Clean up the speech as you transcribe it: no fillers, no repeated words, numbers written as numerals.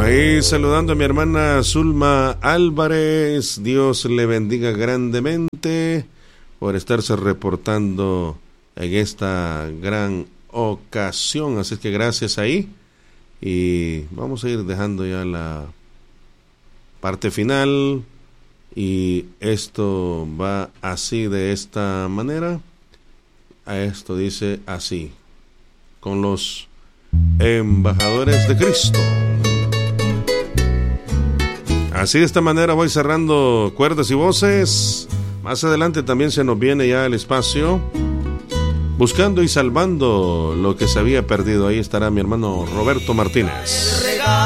Ahí saludando a mi hermana Zulma Álvarez. Dios le bendiga grandemente por estarse reportando en esta gran ocasión. Así que gracias ahí. Y vamos a ir dejando ya la parte final. Y esto va así, de esta manera. A esto dice así: con los embajadores de Cristo. Así, de esta manera voy cerrando cuerdas y voces. Más adelante también se nos viene ya el espacio buscando y salvando lo que se había perdido. Ahí estará mi hermano Roberto Martínez.